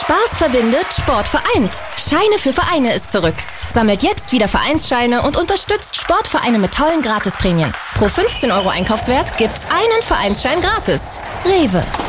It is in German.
Spaß verbindet, Sport vereint. Scheine für Vereine ist zurück. Sammelt jetzt wieder Vereinsscheine und unterstützt Sportvereine mit tollen Gratisprämien. Pro 15 € Einkaufswert gibt's einen Vereinsschein gratis. Rewe.